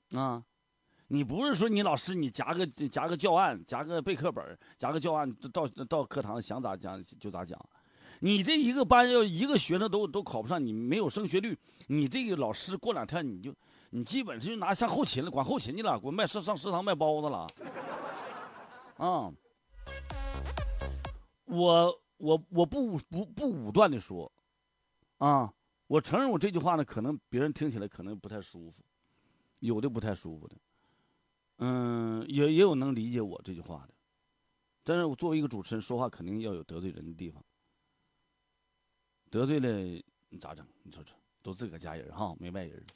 啊。你不是说你老师你夹个教案，夹个备课本，夹个教案到课堂想咋讲就咋讲。你这一个班要一个学生都考不上，你没有升学率，你这个老师过两天你基本上就拿上后勤了，管后勤去了，管上食堂卖包子了。啊，我不武断的说，啊，我承认我这句话呢，可能别人听起来可能不太舒服，有的不太舒服的。也有能理解我这句话的，但是我作为一个主持人说话肯定要有得罪人的地方，得罪了你咋整？你说这都自个家人哈，没外人。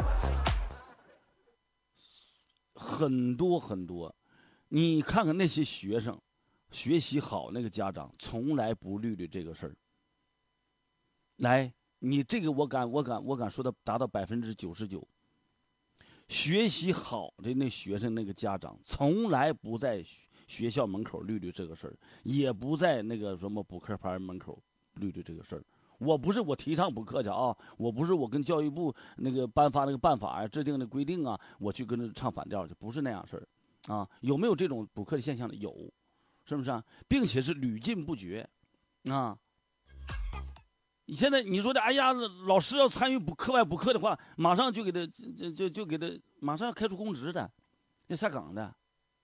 很多很多，你看看那些学生，学习好那个家长从来不虑这个事儿。来，你这个我敢说的达到99%。学习好的那学生那个家长从来不在学校门口虑这个事儿，也不在那个什么补课班门口虑这个事儿。我不是我提倡补课去啊，我不是我跟教育部那个颁发那个办法啊、制定的规定啊，我去跟着唱反调去，不是那样事儿啊。有没有这种补课的现象呢？有，是不是啊？并且是屡禁不绝啊。你现在你说的，哎呀，老师要参与课外补课的话，马上就给他就给他马上要开除公职的，要下岗的。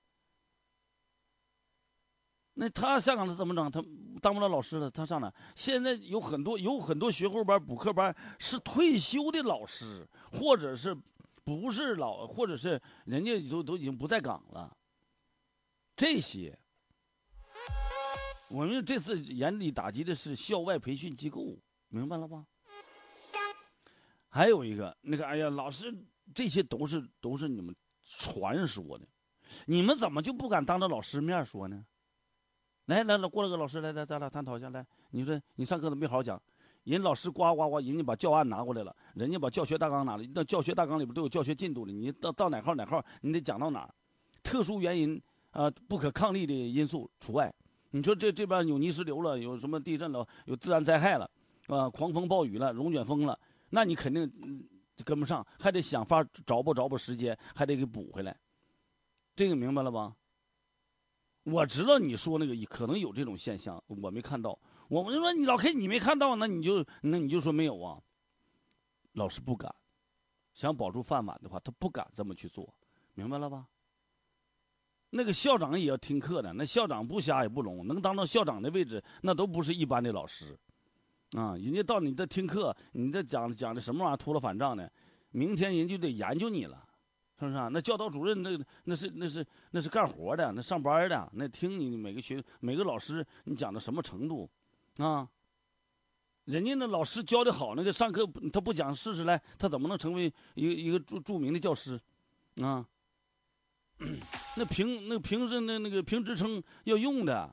那他下岗他怎么整？他当不了老师了，他上哪？现在有很多学后班、补课班是退休的老师，或者是不是或者是人家都已经不在岗了。这些，我们这次严厉打击的是校外培训机构。明白了吧？还有一个那个，哎呀，老师，这些都是你们传说的，你们怎么就不敢当着老师面说呢？来，过来个老师，来，咱俩探讨一下。来，你说你上课怎么没好好讲？人老师呱，人家把教案拿过来了，人家把教学大纲拿了，那教学大纲里边都有教学进度的，你到哪号，你得讲到哪儿。特殊原因不可抗力的因素除外。你说这边有泥石流了，有什么地震了，有自然灾害了。狂风暴雨了，龙卷风了，那你肯定跟不上，还得想法找不时间，还得给补回来。这个明白了吧？我知道你说那个可能有这种现象，我没看到。我们说你老 K 你没看到，那你就说没有啊。老师不敢，想保住饭碗的话，他不敢这么去做，明白了吧？那个校长也要听课的，那校长不瞎也不聋，能当到校长的位置，那都不是一般的老师。人家到你这听课，你这讲的什么玩意儿秃了反账呢？明天人就得研究你了，是不是啊？那教导主任那是干活的，那上班的，那听你每个老师你讲到什么程度啊？人家那老师教的好，那个上课他不讲试试来，他怎么能成为一个著名的教师啊？那评职称要用的。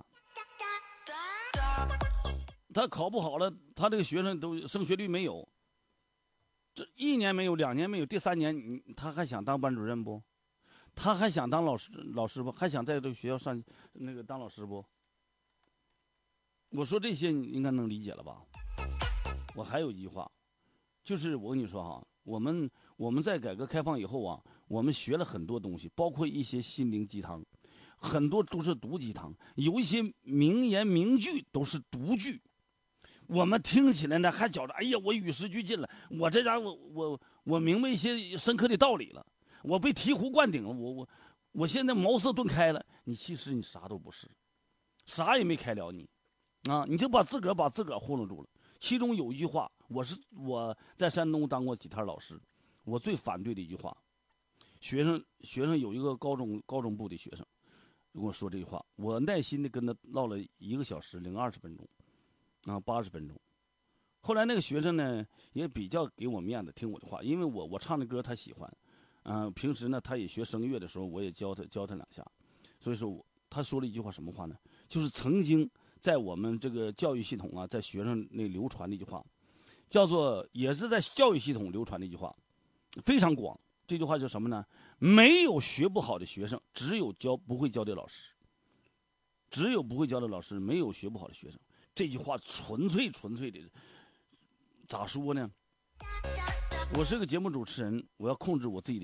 他考不好了，他这个学生都升学率没有，这1年没有，2年没有，第3年他还想当班主任不？他还想当老师不？还想在这个学校上那个当老师不？我说这些你应该能理解了吧？我还有一句话，就是我跟你说哈，我们在改革开放以后啊，我们学了很多东西，包括一些心灵鸡汤，很多都是毒鸡汤，有一些名言名句都是毒句。我们听起来呢，还觉着哎呀，我与时俱进了，我这家我明白一些深刻的道理了，我被醍醐灌顶了，我现在茅塞顿开了。其实你啥都不是，啥也没开了你，你就把自个儿糊弄住了。其中有一句话，我在山东当过几天老师，我最反对的一句话，学生有一个高中部的学生跟我说这句话，我耐心的跟他唠了1个小时零20分钟。80分钟，后来那个学生呢也比较给我面子，听我的话，因为我唱的歌他喜欢，平时呢他也学声乐的时候，我也教他2下，所以说他说了一句话，什么话呢？就是曾经在我们这个教育系统在学生那流传的一句话，叫做也是在教育系统流传的一句话，非常广。这句话叫什么呢？没有学不好的学生，只有不会教的老师。只有不会教的老师，没有学不好的学生。这句话纯粹的，咋说呢？我是个节目主持人，我要控制我自己的。